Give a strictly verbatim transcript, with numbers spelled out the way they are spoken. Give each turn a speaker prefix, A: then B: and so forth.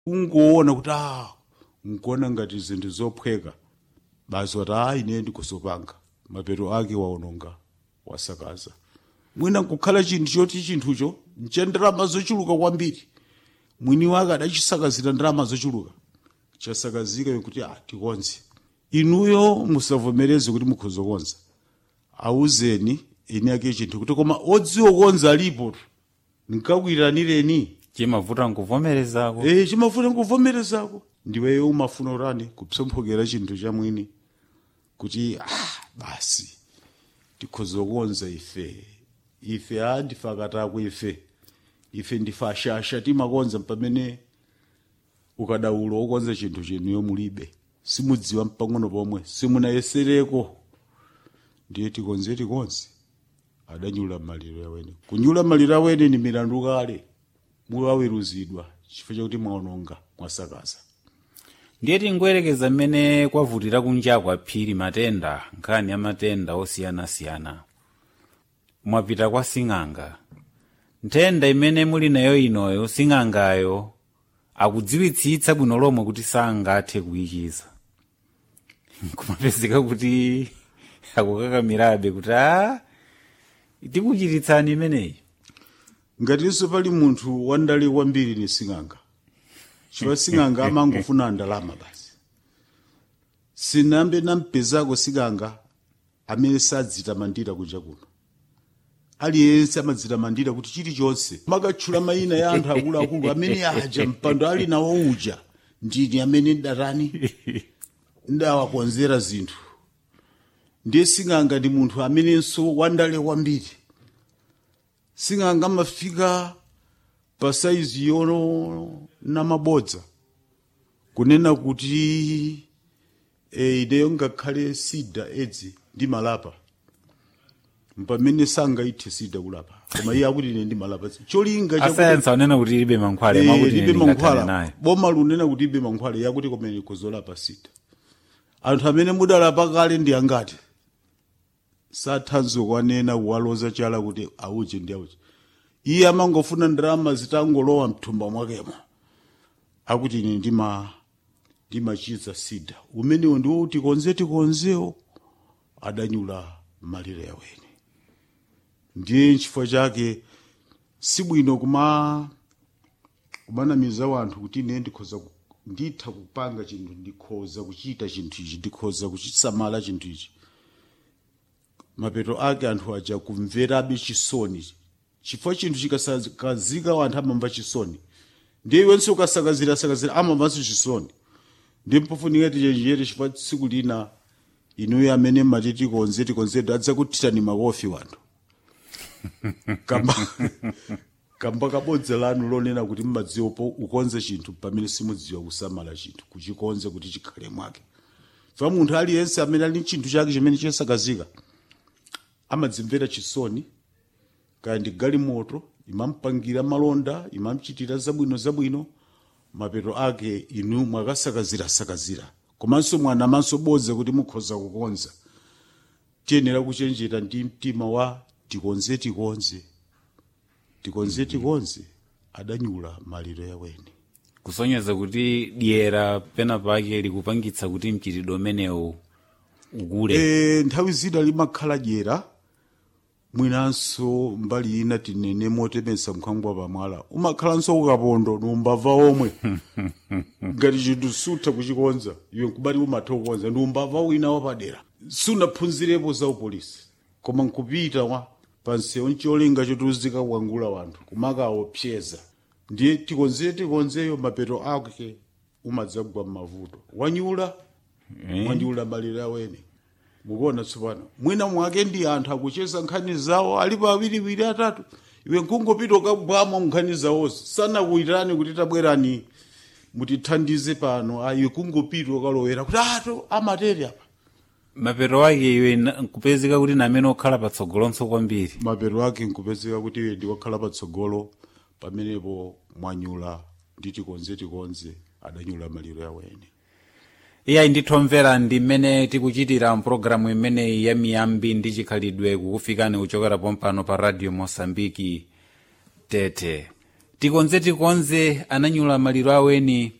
A: ungoona kuti ah nkuona ngati zinthu zophweka basi wati ah ine ndikusopanga mapeto ake waononga wasakaza mwina nkukhala chinthu choti chinthucho ncha ndalama zochuluka kwambiri mwini wake adachisakazira ndalama zochuluka chasakazika kuti ah tikonze inuyo musavomereze kuti mukhoza konza auzeni ine ake chinthu kuti koma odziwa konza alipo nkakwiranireni
B: chimavuta nkuvomerezako
A: eh chimavuta nkuvomerezako ndiweyo umafuna urani kupsomphokera chinthu cha mwini kuti ah basi tikhoza konza ife ife andifakata ku ife ife ndifashasha timakonza pamene ukadaulo okonza chinthu chenuyo mulibe simudziwa mpang'ono pomwe simunayesereko ndiye tikonze tikonze adanyula maliro awene kunyula maliro awene ni milandu kale muwaweruzidwa chifukwa chakuti mwaononga mwasakaza
B: ndiye tingoyerekeza mmene kwavutira kunja kwa phiri matenda nkhani ya matenda osiyanasiyana mwapita kwa sing'anga nthenda imene muli nayo inoyo sing'angayo akudziwitsitsa bwino lomwe kuti sangathe kuyichiza kumapezeka kuti akukakamirabe kuti a tikuchiritsani imeneyi
A: ngatinso pali munthu wandale kwambiri ni sing'anga chifukwa sing'anga amangofuna ndalama basi sinambe nampezako sing'anga amene sadzitamandira kunja kuno aliyense amadzitamandira kuti chilichonse makatchula mayina ya anthu akuluakulu amene aja mpando ali nawo uja ndini amene ndatani ndawakonzera zinthu ndiye sing'anga ndi munthu amenenso wandale kwambiri sing'anga amafika pa saizi yono namabodza kunena kuti e, ideyo ngakhale sida edzi ndi malapa mpamene sangaithe sida kulapa koma iye akuti ine ndi malapa cholinga
B: asayansa unena kuti ilibe mankhwale
A: e,
B: makuti
A: ilibe mankhwala
B: naye
A: boma lunena kuti ilibe mankhwale yakuti komene kuzolapa sida anthu amene mudalapa kale ndi angati sathanzo kwanena kuwaloza chala kuti auche ndi auche iye amangofuna ndalama zitangolowa mthumba mwakemo akuti ine ndima ndimachiza sida umenewo ndiwo tikonze tikonzewo adanyula malire awene ndiye chifukwa chake sibwino kuma kumanamiza wanthu kuti ine ndikhoza nditha kupanga chinthu ndikhoza kuchita chinthu ichi ndikhoza kuchisamala chinthu ichi mapeto ake anthu aja kumverabe chisoni chifukwa chinthu chikasakazika wanthu amamva chisoni ndiye iwenso ukasakazira sakazira amamvanso chisoni ndiye mpofunika tichenjere chifukwa tsiku lina inuyo amene mati tikonze tikonzedu adzakuthirani makofi wanthu kamba kamba kabodza lanu lonena kuti mmadziwopo ukonze chinthu pamene simudziwa kusamala chinthu kuchikonze kuti chikhale mwake fa munthu aliyense amene ali chinthu chake chimene chasakazika amadzimvera chisoni kaya ndi galimoto imampangira malonda imamchitira zabwino zabwino mapeto ake inu mwakasakazira sakazira komanso mwana manso bodza kuti mukhoza kukonza tiyenera kuchenjera ndi mtima wa tikonze tikonze tikonze tikonze adanyula maliro yawene
B: kusonyeza kuti dyera pena pake likupangitsa kuti mchitidwe umenewu ukule
A: e, nthawi zina limakhala dyera mwinanso mbali ina tinene motemesa mkhangwa pamwala umakhalanso ukapondo numbava omwe ngati chinthu sutha kuchikonza iwe nkubati umatha kukonza numbava wina wapadera sunaphunzirepo za upolisi koma nkupita wa pansewo ncholinga chotuzika kuangula wanthu kumakaopseza ndiye tikonze tikonzeyo mapeto ake umadzagwa m'mavuto wanyula
B: eh?
A: wanyula malire awene mukuona tsopano mwina mwake ndi anthu akucheza nkhani zawo alipo awiriwiri atatu iwe nkungopita ukabwamo nkhani zawozo sanakuitirani kuti tabwerani mutithandize pano ayi kungopita ukalowera kuti ato amatere apa
B: mapeto ake iwe nkupezeka kuti namene okhala patsogolonso kwambiri
A: mapeto ake nkupezeka kuti iwe ndi wakhala patsogolo pamenepo mwanyula ndi tikonze tikonze adanyula maliro yawene
B: iyayi ndithomvera ndi mmene tikuchitira mpulogalamu imeneyi ya miyambi ndi chikhalidwe kukufikani kuchokera pompano pa radio Mosambiki tete tikonze tikonze ananyula maliro aweni